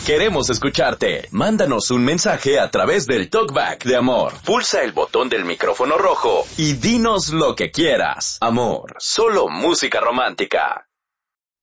Queremos escucharte. Mándanos un mensaje a través del TalkBack de Amor. Pulsa el botón del micrófono rojo y dinos lo que quieras. Amor, solo música romántica.